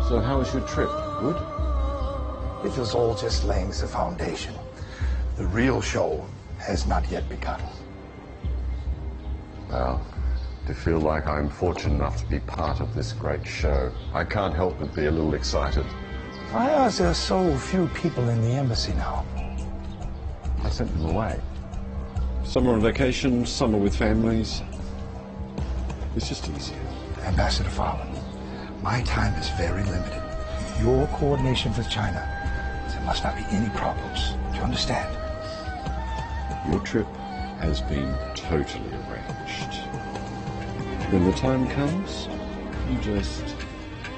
So how was your trip? Good? It was all just laying the foundation. The real show has not yet begun. Well, to feel like I'm fortunate enough to be part of this great show, I can't help but be a little excited. Why are there so few people in the embassy now? I sent them away. Some are on vacation, some are with families. It's just easier. Ambassador Fowler, my time is very limited. Your coordination with China, there must not be any problems. Do you understand? Your trip has been totally arranged. When the time comes, you just